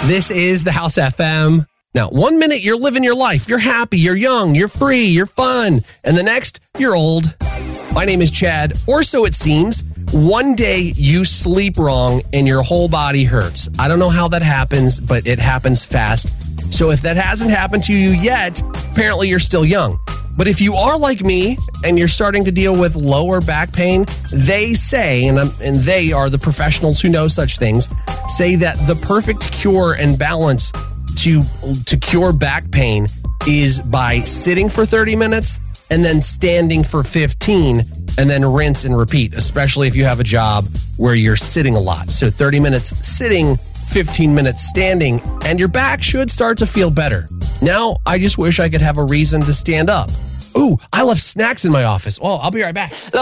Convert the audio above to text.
This is the House FM. Now, 1 minute you're living your life. You're happy, you're young, you're free, you're fun. And the next, you're old. My name is Chad, or so it seems. One day you sleep wrong and your whole body hurts. I don't know how that happens, but it happens fast. So if that hasn't happened to you yet, apparently you're still young. But if you are like me and you're starting to deal with lower back pain, they say, and they are the professionals who know such things, say that the perfect cure and balance to cure back pain is by sitting for 30 minutes and then standing for 15 and then rinse and repeat, especially if you have a job where you're sitting a lot. So 30 minutes sitting, 15 minutes standing, and your back should start to feel better. Now, I just wish I could have a reason to stand up. Ooh, I left snacks in my office. Oh, I'll be right back.